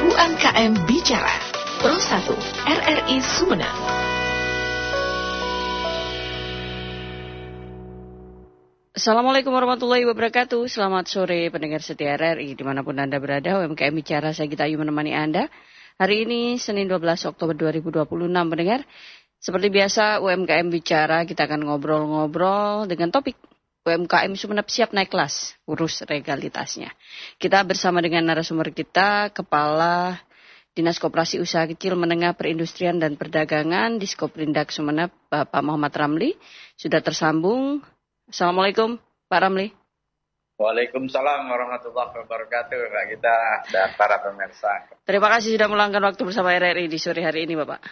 UMKM Bicara Pro 1 RRI Sumeneb. Assalamualaikum warahmatullahi wabarakatuh. Selamat sore pendengar setia RRI dimanapun Anda berada. UMKM Bicara, saya Gita Ayu menemani Anda. Hari ini Senin 12 Oktober 2026 pendengar. Seperti biasa UMKM Bicara kita akan ngobrol-ngobrol dengan topik UMKM Sumeneb siap naik kelas, urus legalitasnya. Kita bersama dengan narasumber kita, Kepala Dinas Koperasi Usaha Kecil Menengah Perindustrian dan Perdagangan Diskoperindak Sumeneb, Bapak Muhammad Ramli. Sudah tersambung. Assalamualaikum Pak Ramli. Waalaikumsalam warahmatullahi wabarakatuh Pak Gita dan para pemirsa. Terima kasih sudah meluangkan waktu bersama RRI di sore hari ini Bapak.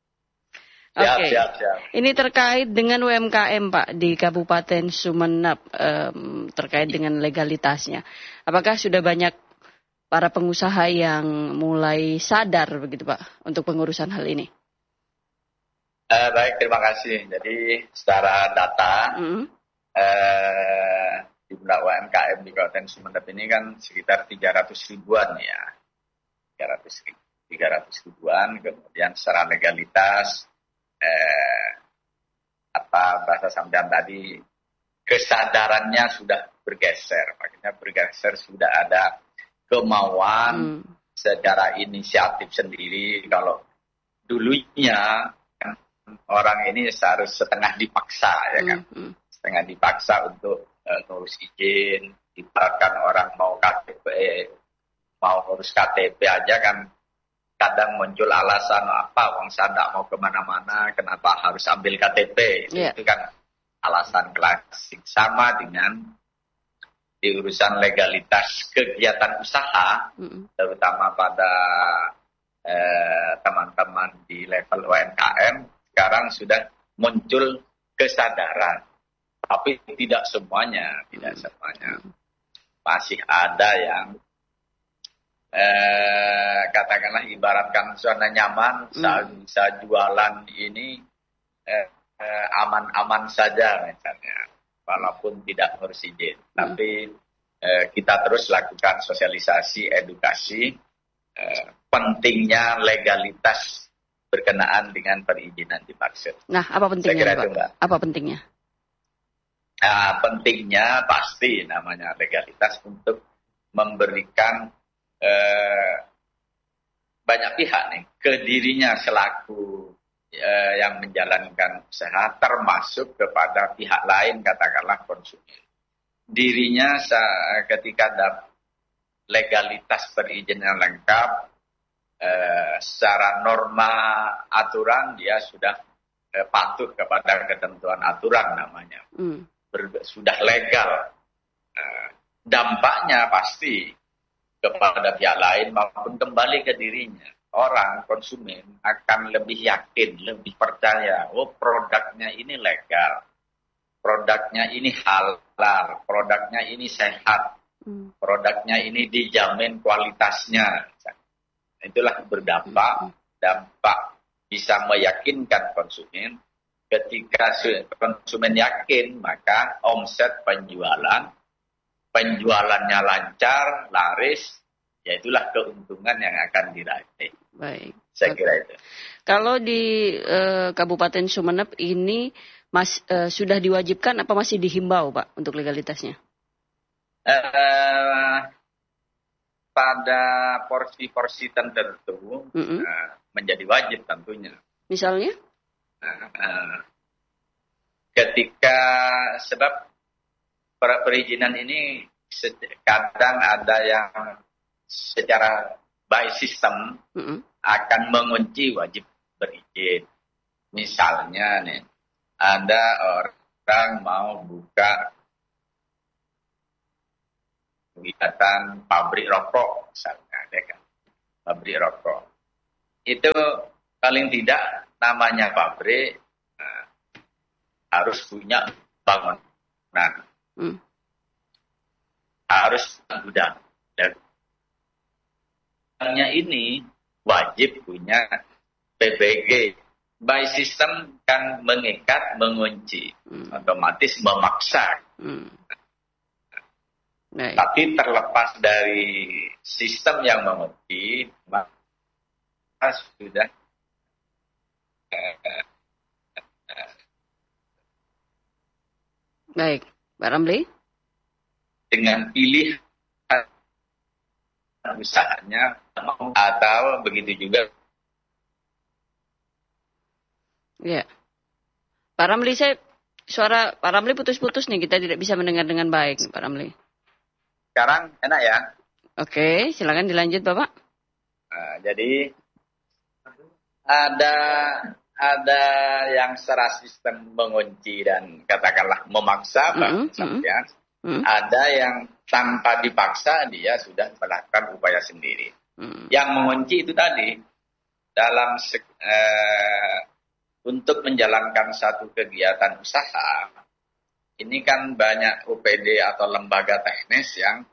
Siap. Ini terkait dengan UMKM Pak di Kabupaten Sumeneb, terkait dengan legalitasnya. Apakah sudah banyak para pengusaha yang mulai sadar begitu Pak untuk pengurusan hal ini? Baik, terima kasih. Jadi secara data, jumlah UMKM di Kabupaten Sumeneb ini kan sekitar 300 ribuan ya. 300 ribuan, kemudian secara legalitas, bahasa sampean tadi, kesadarannya sudah bergeser. Makanya bergeser, sudah ada kemauan secara inisiatif sendiri. Kalau dulunya kan, orang ini harus setengah dipaksa ya kan. Setengah dipaksa untuk ngurus izin. Ibaratkan orang mau ngurus KTP aja kan, kadang muncul alasan wong saya tidak mau kemana-mana, kenapa harus ambil KTP? Itu kan alasan klasik. Sama dengan di urusan legalitas kegiatan usaha, terutama pada teman-teman di level UMKM, sekarang sudah muncul kesadaran. Tapi tidak semuanya. Masih ada yang katakanlah ibaratkan zona nyaman, bisa jualan ini aman-aman saja misalnya, walaupun tidak ngurus izin. Tapi kita terus lakukan sosialisasi, edukasi, pentingnya legalitas berkenaan dengan perizinan dimaksud. Nah, apa pentingnya Pak? Apa pentingnya? Pentingnya pasti namanya legalitas untuk memberikan banyak pihak nih ke dirinya selaku yang menjalankan usaha, termasuk kepada pihak lain, katakanlah konsumen. Dirinya ketika ada legalitas perizinan lengkap, secara norma aturan dia sudah patuh kepada ketentuan aturan namanya, sudah legal. Dampaknya pasti kepada pihak lain maupun kembali ke dirinya. Orang konsumen akan lebih yakin, lebih percaya, produknya ini legal, produknya ini halal, produknya ini sehat, produknya ini dijamin kualitasnya. Itulah berdampak, dampak bisa meyakinkan konsumen. Ketika konsumen yakin, maka omset penjualannya lancar, laris, ya itulah keuntungan yang akan diraih. Baik. Saya kira itu. Kalau di Kabupaten Sumeneb ini sudah diwajibkan apa masih dihimbau Pak untuk legalitasnya? Pada porsi-porsi tertentu menjadi wajib tentunya. Misalnya? Ketika sebab perizinan ini kadang ada yang secara by system akan mengunci wajib berizin. Misalnya nih, ada orang mau buka kegiatan pabrik rokok, misalnya, kan? Pabrik rokok. Itu paling tidak namanya pabrik harus punya bangunan. Harus gudang. Gudangnya ini wajib punya PBG. By system kan mengikat, mengunci. Otomatis memaksa. Baik. Tapi terlepas dari sistem yang mengunci, maka sudah Baik, Pak Ramli. Dengan pilihan usahanya atau begitu juga. Ya. Pak Ramli, suara Pak Ramli putus-putus nih, kita tidak bisa mendengar dengan baik, Pak Ramli. Sekarang enak ya? Oke, silakan dilanjut Bapak. Jadi ada yang secara sistem mengunci dan katakanlah memaksa, ada yang tanpa dipaksa dia sudah melakukan upaya sendiri. Yang mengunci itu tadi dalam untuk menjalankan satu kegiatan usaha, ini kan banyak UPD atau lembaga teknis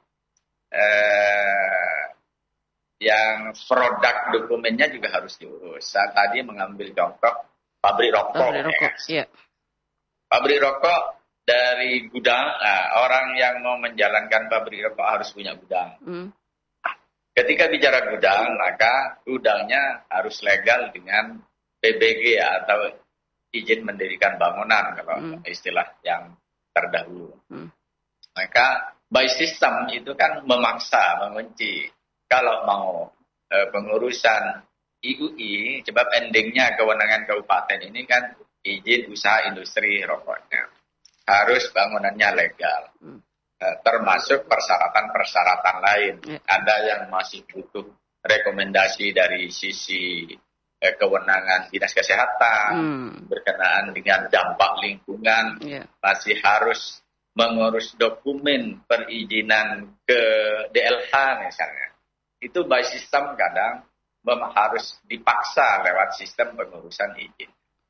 yang produk dokumennya juga harus diurus. Saya tadi mengambil contoh pabrik rokok. Ya. Pabrik rokok dari gudang, orang yang mau menjalankan pabrik rokok harus punya gudang. Ketika bicara gudang, maka gudangnya harus legal dengan PBG atau izin mendirikan bangunan kalau istilah yang terdahulu. Maka by system itu kan memaksa, mengunci. Kalau mau pengurusan IUI, sebab endingnya kewenangan kabupaten ini kan izin usaha industri rokoknya. Harus bangunannya legal. Termasuk persyaratan-persyaratan lain. Ada yang masih butuh rekomendasi dari sisi kewenangan dinas kesehatan, berkenaan dengan dampak lingkungan, masih harus mengurus dokumen perizinan ke DLH misalnya. Itu by system kadang harus dipaksa lewat sistem pengurusan izin.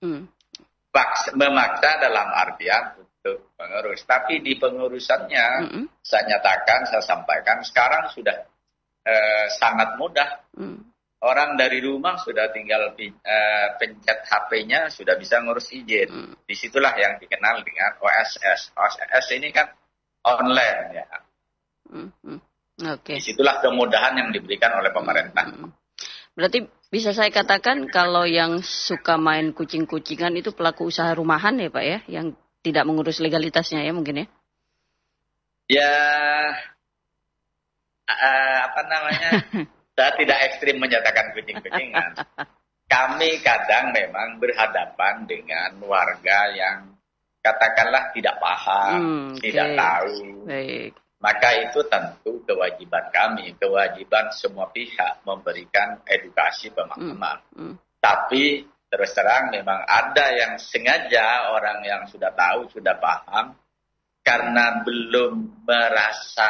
Memaksa dalam artian untuk pengurus. Tapi di pengurusannya, saya nyatakan, saya sampaikan, sekarang sudah sangat mudah. Orang dari rumah sudah tinggal pencet HP-nya, sudah bisa ngurus izin. Disitulah yang dikenal dengan OSS. OSS ini kan online ya. Okay. Disitulah kemudahan yang diberikan oleh pemerintah. Berarti bisa saya katakan kalau yang suka main kucing-kucingan itu pelaku usaha rumahan ya Pak ya, yang tidak mengurus legalitasnya ya mungkin ya? Ya, saya tidak ekstrim menyatakan kucing-kucingan. Kami kadang memang berhadapan dengan warga yang katakanlah tidak paham, tidak tahu. Baik. Maka itu tentu kewajiban kami, kewajiban semua pihak memberikan edukasi pemahaman. Tapi terus terang memang ada yang sengaja orang yang sudah tahu, sudah paham, karena belum merasa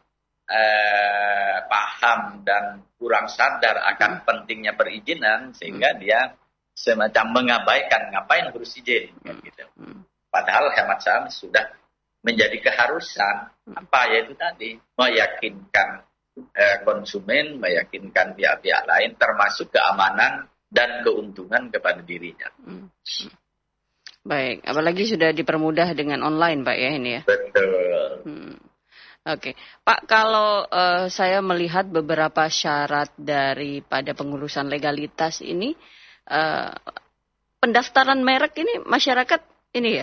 paham dan kurang sadar akan pentingnya perizinan, sehingga dia semacam mengabaikan, ngapain harus izin. Gitu. Padahal hemat saya sudah menjadi keharusan, yaitu tadi meyakinkan konsumen, meyakinkan pihak-pihak lain, termasuk keamanan dan keuntungan kepada dirinya. Baik, apalagi sudah dipermudah dengan online Pak ya ini ya? Betul. Oke, Pak, kalau saya melihat beberapa syarat daripada pengurusan legalitas ini, pendaftaran merek ini masyarakat ini ya,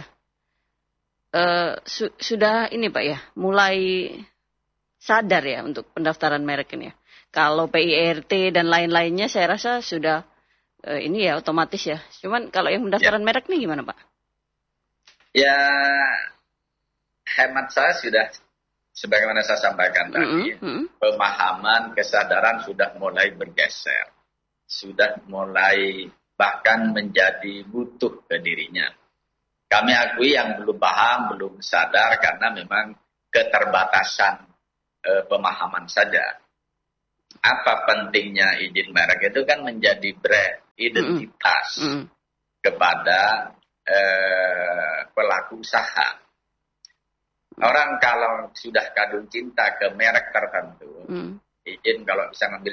sudah ini Pak ya, mulai sadar ya untuk pendaftaran merek ini ya. Kalau PIRT dan lain-lainnya saya rasa sudah ini ya otomatis ya. Cuman kalau yang pendaftaran merek ini gimana Pak? Ya, hemat saya sudah sebagaimana saya sampaikan tadi, pemahaman, kesadaran sudah mulai bergeser. Sudah mulai bahkan menjadi butuh ke dirinya. Kami akui yang belum paham, belum sadar karena memang keterbatasan pemahaman saja. Apa pentingnya izin merek itu kan menjadi brand, identitas kepada pelaku usaha. Orang kalau sudah kadung cinta ke merek tertentu, izin kalau bisa ngambil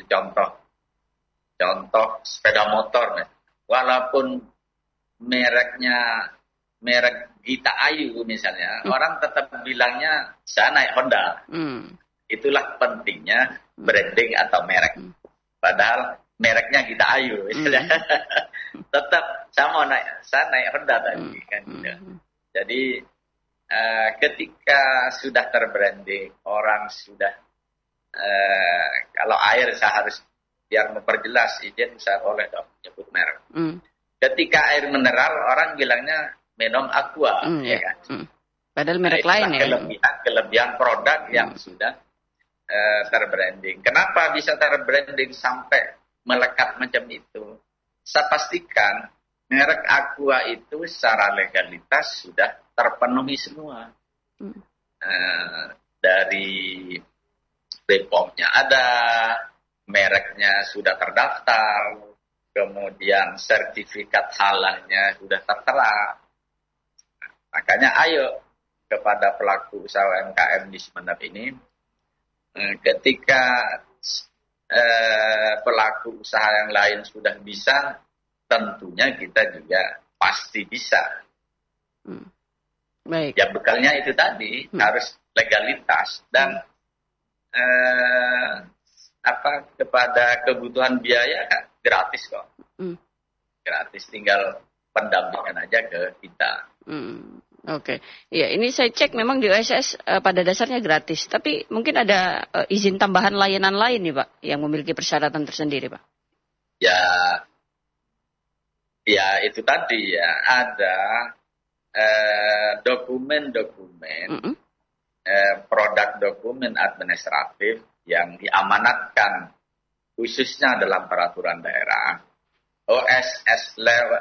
contoh sepeda motor, walaupun mereknya merek Gita Ayu misalnya, orang tetap bilangnya saya naik Honda. Itulah pentingnya branding atau merek. Padahal mereknya Gita Ayu misalnya. Tetap saya naik Honda tadi kan gitu. Jadi ketika sudah terbranding, orang sudah kalau air saya harus biar memperjelas izin saya boleh dong nyebut merek. Ketika air mineral orang bilangnya minum aqua, ya kan? Padahal merek lain ya. Kelebihan produk yang sudah terbranding. Kenapa bisa terbranding sampai melekat macam itu? Saya pastikan merek aqua itu secara legalitas sudah terpenuhi semua. Dari BPOM-nya ada, mereknya sudah terdaftar, kemudian sertifikat halalnya sudah tertera. Makanya ayo kepada pelaku usaha UMKM di Sumeneb ini, ketika pelaku usaha yang lain sudah bisa, tentunya kita juga pasti bisa. Baik. Ya bekalnya itu tadi harus legalitas dan kepada kebutuhan biaya kan gratis kok. Gratis, tinggal pendampingan aja ke kita. Oke. Ya, ini saya cek memang di OSS pada dasarnya gratis, tapi mungkin ada izin tambahan layanan lain nih Pak, yang memiliki persyaratan tersendiri Pak. Ya itu tadi ya, ada dokumen-dokumen, produk dokumen administratif yang diamanatkan khususnya dalam peraturan daerah. OSS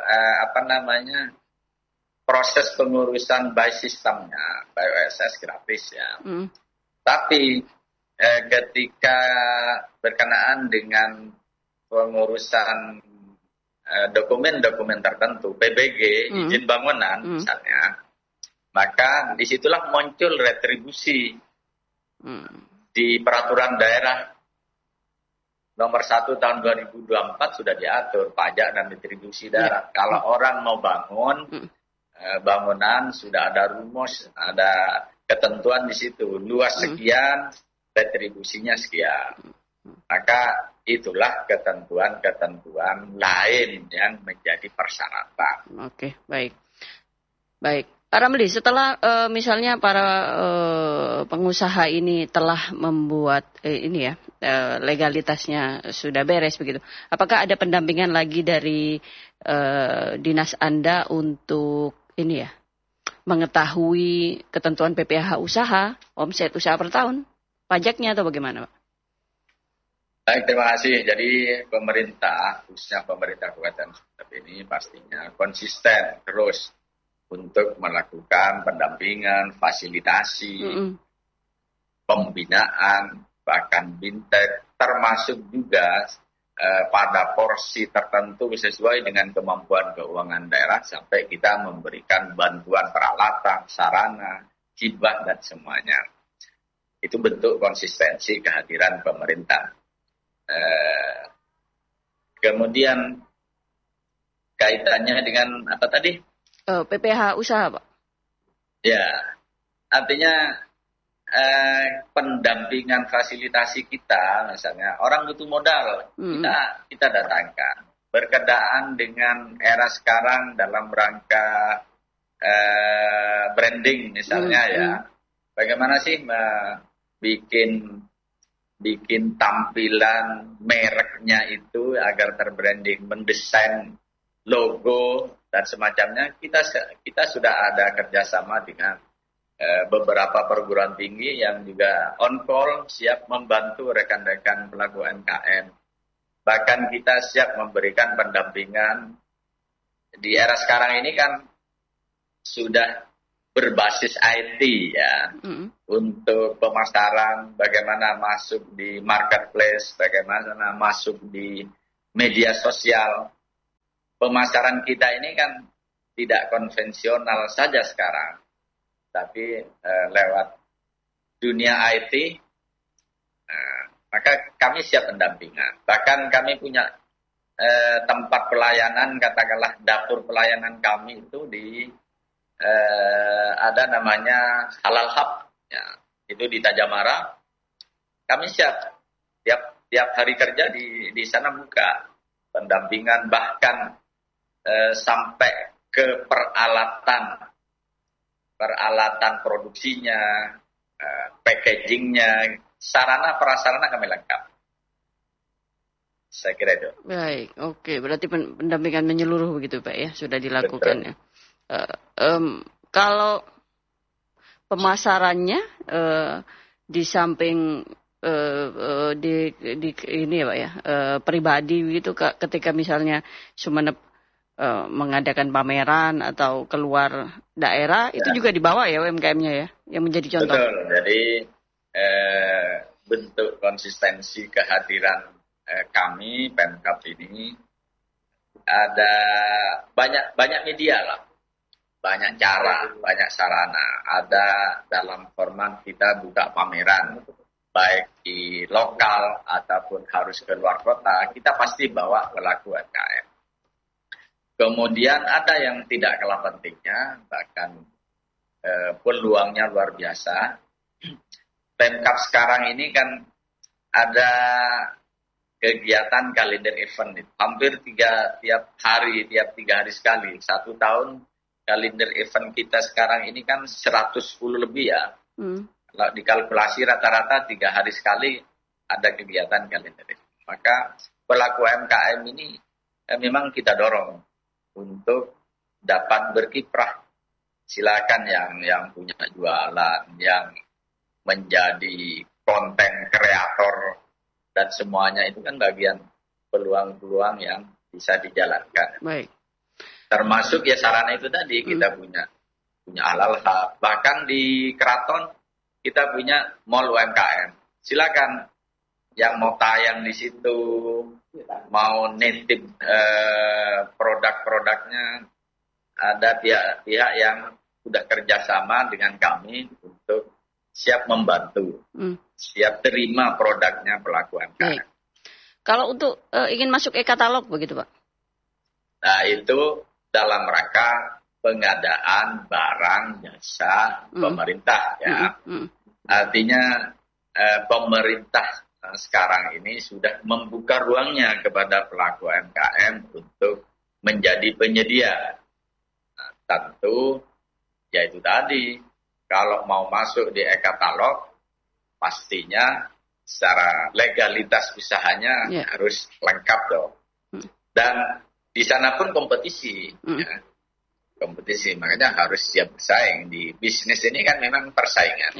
proses pengurusan by sistemnya, by OSS gratis ya. Tapi ketika berkenaan dengan pengurusan dokumen-dokumen tertentu, PBG, izin bangunan misalnya, maka disitulah muncul retribusi di peraturan daerah nomor 1 tahun 2024 sudah diatur pajak dan retribusi daerah. Kalau orang mau bangun bangunan sudah ada rumus, ada ketentuan di situ, luas sekian, retribusinya sekian. Maka itulah ketentuan-ketentuan lain yang menjadi persyaratan. Oke, baik. Pak Ramli, setelah misalnya para pengusaha ini telah membuat legalitasnya sudah beres begitu, apakah ada pendampingan lagi dari dinas Anda untuk mengetahui ketentuan PPh usaha, omset usaha per tahun, pajaknya atau bagaimana Pak? Baik, terima kasih. Jadi pemerintah, khususnya pemerintah Kabupaten Sumeneb ini pastinya konsisten terus untuk melakukan pendampingan, fasilitasi, pembinaan, bahkan bintek, termasuk juga pada porsi tertentu sesuai dengan kemampuan keuangan daerah sampai kita memberikan bantuan peralatan, sarana, hibah dan semuanya. Itu bentuk konsistensi kehadiran pemerintah. Kemudian kaitannya dengan apa tadi? PPh usaha, Pak. Ya, artinya pendampingan fasilitasi kita, misalnya orang butuh modal, kita datangkan. Berkenaan dengan era sekarang dalam rangka branding misalnya ya, bagaimana sih bikin tampilan mereknya itu agar terbranding, mendesain logo dan semacamnya. Kita sudah ada kerjasama dengan beberapa perguruan tinggi yang juga on call siap membantu rekan-rekan pelaku UMKM. Bahkan kita siap memberikan pendampingan. Di era sekarang ini kan sudah berbasis IT ya, untuk pemasaran, bagaimana masuk di marketplace, bagaimana masuk di media sosial. Pemasaran kita ini kan tidak konvensional saja sekarang, tapi lewat dunia IT, maka kami siap pendampingan. Bahkan kami punya tempat pelayanan, katakanlah dapur pelayanan kami itu di ada namanya Halal Hub, ya, itu di Tajamara. Kami siap tiap hari kerja di sana buka pendampingan, bahkan sampai ke peralatan produksinya, packagingnya, sarana prasarana kami lengkap. Saya kira itu. Baik, oke. Berarti pendampingan menyeluruh begitu Pak ya, sudah dilakukan ya. Kalau pemasarannya di samping di ini ya Pak ya, pribadi begitu ketika misalnya Sumeneb mengadakan pameran atau keluar daerah, itu juga dibawa ya UMKM-nya ya, yang menjadi contoh. Betul. Jadi bentuk konsistensi kehadiran kami Pemkab ini ada banyak media lah, banyak cara, banyak sarana. Ada dalam format kita buka pameran, baik di lokal ataupun harus ke luar kota, kita pasti bawa pelaku UMKM. Kemudian ada yang tidak kalah pentingnya, bahkan peluangnya luar biasa. Pemkab sekarang ini kan ada kegiatan kalender event, hampir tiap hari sekali. 1 tahun kalender event kita sekarang ini kan 110 lebih ya. Kalau dikalkulasi rata-rata 3 hari sekali ada kegiatan kalender event. Maka pelaku UMKM ini memang kita dorong untuk dapat berkiprah. Silakan yang punya jualan, yang menjadi konten kreator, dan semuanya itu kan bagian peluang-peluang yang bisa dijalankan. Baik. Termasuk ya sarana itu tadi, kita punya Halal Hub. Bahkan di Keraton kita punya mall UMKM. Silakan yang mau tayang di situ, mau nitip produk-produknya, ada pihak yang sudah kerjasama dengan kami untuk siap membantu, siap terima produknya pelaku UMKM. Kalau untuk ingin masuk e-katalog begitu Pak? Nah itu dalam rangka pengadaan barang jasa pemerintah ya. Artinya pemerintah sekarang ini sudah membuka ruangnya kepada pelaku UMKM untuk menjadi penyedia. Nah, tentu ya itu tadi, kalau mau masuk di e-katalog, pastinya secara legalitas usahanya harus lengkap dong. Dan di sana pun kompetisi. Ya. Kompetisi, makanya harus siap bersaing. Di bisnis ini kan memang persaingan.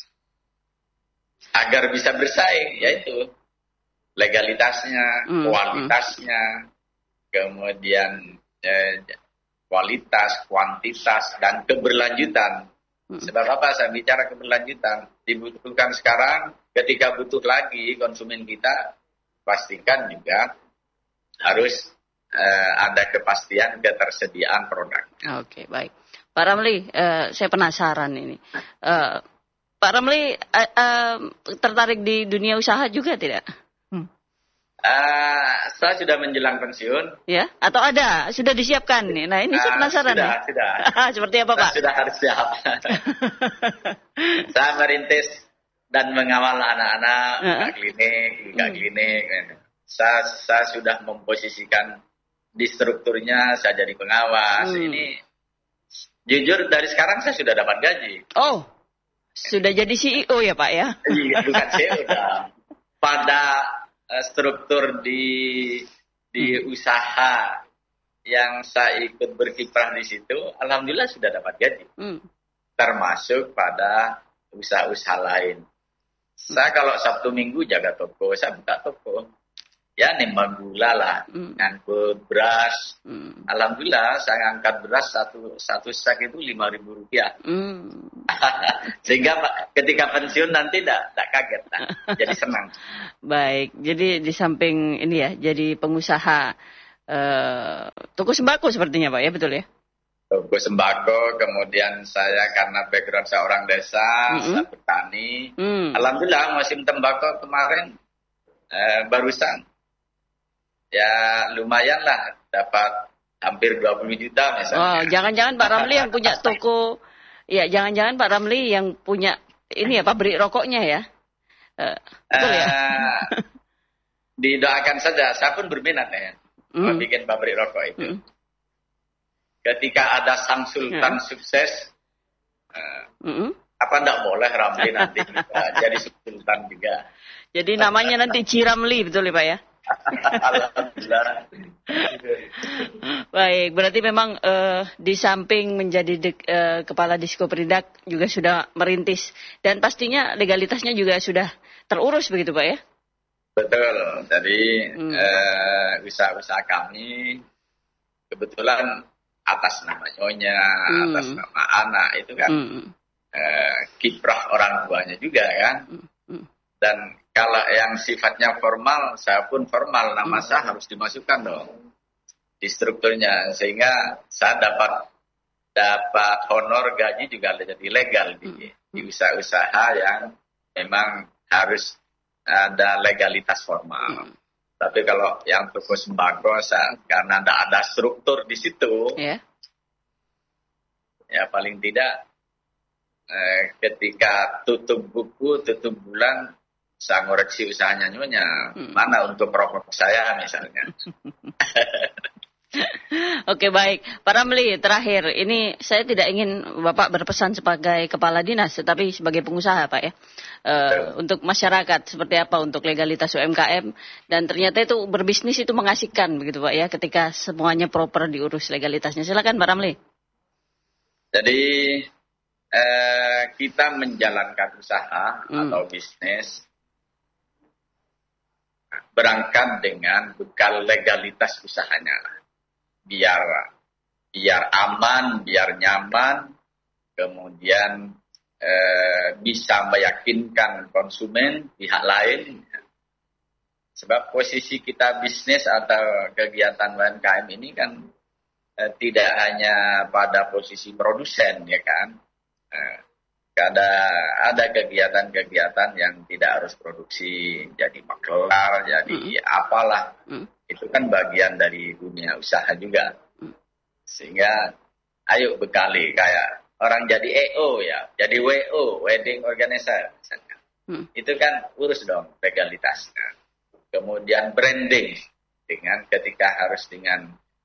Agar bisa bersaing, yaitu legalitasnya, kualitasnya, kemudian kualitas, kuantitas, dan keberlanjutan. Sebab apa saya bicara keberlanjutan? Dibutuhkan sekarang, ketika butuh lagi konsumen kita, pastikan juga harus ada kepastian ketersediaan produk. Oke, baik. Pak Ramli, saya penasaran ini. Pak Ramli tertarik di dunia usaha juga tidak? Saya sudah menjelang pensiun. Ya, atau ada? Sudah disiapkan nih. Nah, ini saya penasaran. Sudah. Seperti apa, Pak? Sudah harus siap. Saya merintis dan mengawal anak-anak buka klinik. Saya sudah memposisikan di strukturnya, saya jadi pengawas. Ini jujur dari sekarang saya sudah dapat gaji. Oh, sudah jadi CEO ya, Pak ya? Iya, bukan CEO dah. Pada struktur di usaha yang saya ikut berkiprah di situ, alhamdulillah sudah dapat gaji. Termasuk pada usaha-usaha lain. Saya kalau Sabtu Minggu jaga toko, saya buka toko. Ya nimbang gula lah, ngangkut beras. Alhamdulillah saya ngangkat beras satu sak itu Rp5.000. Sehingga ketika pensiun nanti tidak kaget, jadi senang. Baik, jadi di samping ini ya, jadi pengusaha toko sembako sepertinya Pak ya, betul ya? Toko sembako, kemudian saya karena background saya orang desa, saya petani. Alhamdulillah musim tembakau kemarin barusan. Ya lumayan lah dapat hampir 20 juta misalnya. Oh, jangan-jangan Pak Ramli yang punya toko, ya jangan-jangan Pak Ramli yang punya ini ya pabrik rokoknya ya? Betul ya? Didoakan saja, saya pun berminat ya, bikin pabrik rokok itu. Ketika ada sang sultan sukses, apa enggak boleh Ramli nanti jadi sultan juga. Jadi namanya nanti Ciramli, betul ya Pak ya? Alhamdulillah. Baik, berarti memang di samping menjadi kepala Diskoperindak juga sudah merintis dan pastinya legalitasnya juga sudah terurus begitu Pak ya? Betul. Jadi usaha-usaha kami kebetulan atas nama nyonya, atas nama anak itu kan kiprah orang tuanya juga kan. Dan kalau yang sifatnya formal, saya pun formal, nama saya harus dimasukkan dong di strukturnya, sehingga saya dapat honor gaji juga jadi legal di usaha-usaha yang memang harus ada legalitas formal. Tapi kalau yang toko sembako, karena ada struktur di situ, ya paling tidak ketika tutup buku, tutup bulan, saya ngoreksi usahanya nyonya, mana untuk rokok saya misalnya. Oke baik, Pak Ramli terakhir, ini saya tidak ingin Bapak berpesan sebagai kepala dinas, tetapi sebagai pengusaha Pak ya, untuk masyarakat seperti apa untuk legalitas UMKM, dan ternyata itu berbisnis itu mengasihkan begitu Pak ya, ketika semuanya proper diurus legalitasnya. Silakan Pak Ramli. Jadi kita menjalankan usaha atau bisnis berangkat dengan bekal legalitas usahanya, biar aman, biar nyaman, kemudian bisa meyakinkan konsumen pihak lain. Sebab posisi kita bisnis atau kegiatan UMKM ini kan tidak hanya pada posisi produsen ya kan. Ada kegiatan-kegiatan yang tidak harus produksi, jadi makelar, jadi apalah. Itu kan bagian dari dunia usaha juga. Sehingga ayo bekali kayak orang jadi EO ya, jadi WO, wedding organizer misalnya. Itu kan urus dong legalitasnya. Kemudian branding dengan ketika harus dengan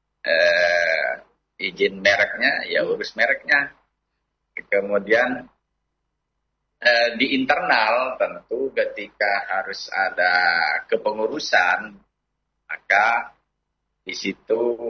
izin mereknya, ya urus mereknya. Kemudian di internal tentu ketika harus ada kepengurusan, maka di situ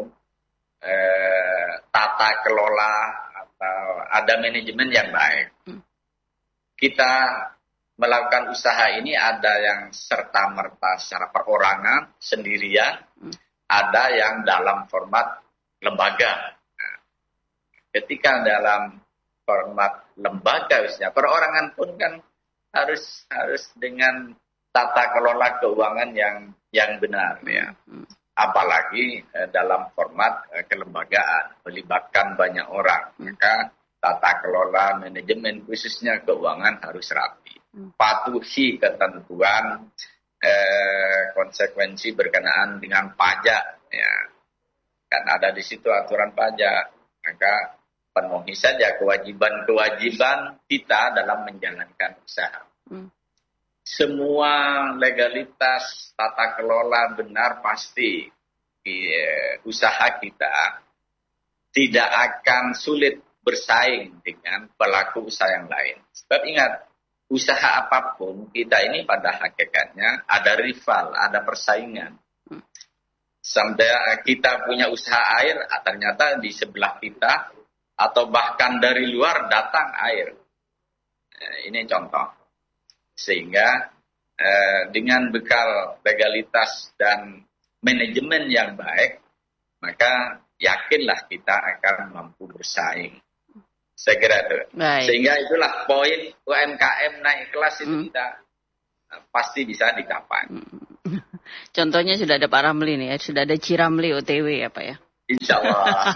tata kelola atau ada manajemen yang baik. Kita melakukan usaha ini ada yang serta-merta secara perorangan, sendirian, ada yang dalam format lembaga. Nah, ketika dalam format lembaga, misalnya perorangan pun kan harus dengan tata kelola keuangan yang benar ya. Apalagi dalam format kelembagaan melibatkan banyak orang, maka tata kelola manajemen khususnya keuangan harus rapi. Patuhi ketentuan konsekuensi berkenaan dengan pajak ya. Kan ada di situ aturan pajak, maka penuhi saja kewajiban-kewajiban kita dalam menjalankan usaha. Semua legalitas tata kelola benar pasti usaha kita tidak akan sulit bersaing dengan pelaku usaha yang lain. Sebab ingat, usaha apapun kita ini pada hakikatnya ada rival, ada persaingan. Sampai kita punya usaha air, ternyata di sebelah kita atau bahkan dari luar datang air. Ini contoh. Sehingga dengan bekal legalitas dan manajemen yang baik, maka yakinlah kita akan mampu bersaing. Saya kira itu. Baik. Sehingga itulah poin UMKM naik kelas itu kita pasti bisa dicapai. Contohnya sudah ada Pak Ramli nih ya, sudah ada Ciramli OTW ya Pak ya. Insya Allah.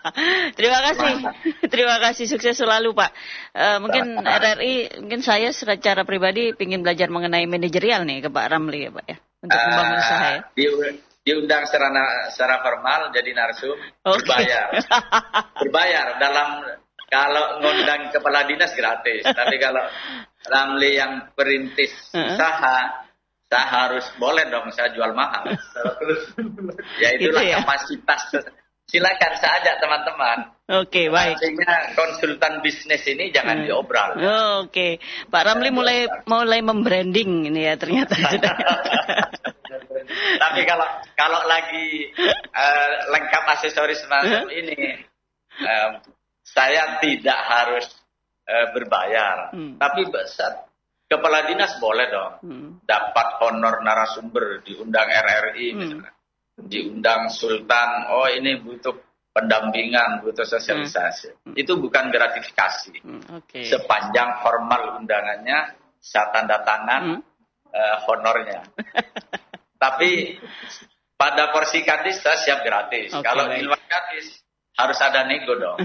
Terima kasih, sukses selalu Pak. Mungkin RRI, mungkin saya secara pribadi ingin belajar mengenai manajerial nih ke Pak Ramli ya Pak ya, untuk membangun usaha ya. Di diundang secara formal jadi narsum, berbayar dalam kalau ngundang kepala dinas gratis, tapi kalau Ramli yang perintis usaha, saya harus boleh dong saya jual mahal. Ya itulah kapasitas. Silakan saja teman-teman. Oke, baik. Artinya konsultan bisnis ini jangan diobral. Oke, Pak Ramli mulai membranding ini ya ternyata sudah. Tapi kalau lagi lengkap aksesoris semacam ini, saya tidak harus berbayar. Tapi kepala dinas boleh dong dapat honor narasumber, diundang RRI misalnya, diundang Sultan. Oh ini butuh pendampingan, butuh sosialisasi. Itu bukan gratifikasi. Sepanjang formal undangannya, saya tanda tangan honornya. Tapi pada porsi kadis saya siap gratis. Kalau di luar kadis harus ada nego dong.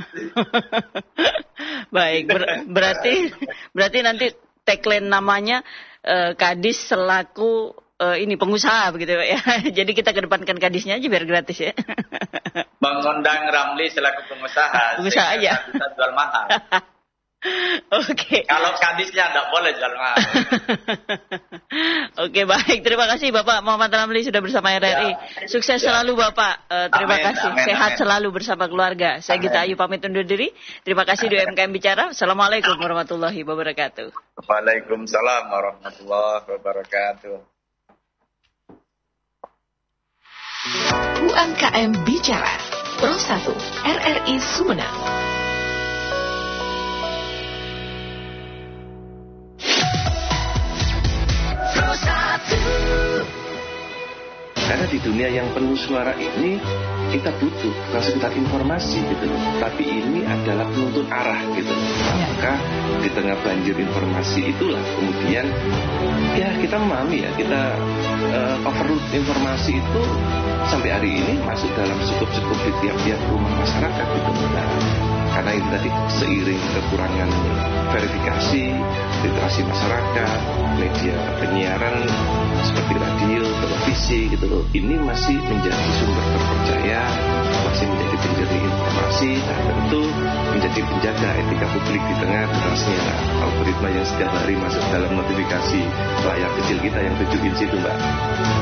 Baik, berarti nanti tagline namanya kadis selaku ini pengusaha begitu ya. Jadi kita kedepankan kadisnya aja biar gratis ya. Mengundang Ramli selaku pengusaha aja. Kita jual mahal. Oke. Kalau kadisnya tidak boleh jual mahal. Oke, baik. Terima kasih Bapak Muhammad Ramli sudah bersama RRI. Sukses selalu Bapak. Terima kasih. Sehat selalu bersama keluarga. Saya Gita Ayu pamit undur diri. Terima kasih di UMKM Bicara. Assalamualaikum warahmatullahi wabarakatuh. Waalaikumsalam warahmatullahi wabarakatuh. UMKM Bicara Pro 1 RRI Sumeneb. Karena di dunia yang penuh suara ini kita butuh bukan sekedar informasi gitu loh, tapi ini adalah penuntun arah gitu loh. Maka di tengah banjir informasi itulah kemudian ya kita memahami ya, kita overload informasi itu sampai hari ini masuk dalam cukup di tiap-tiap rumah masyarakat gitu. Nah, karena itu tadi seiring kekurangan verifikasi, literasi masyarakat, media penyiaran seperti radio, televisi gitu loh, ini masih menjadi sumber terpercaya, masih menjadi penjadi informasi, dan tentu menjadi penjaga etika publik di tengah derasnya algoritma yang setiap hari masuk dalam notifikasi layar kecil kita yang 7 inci itu Mbak.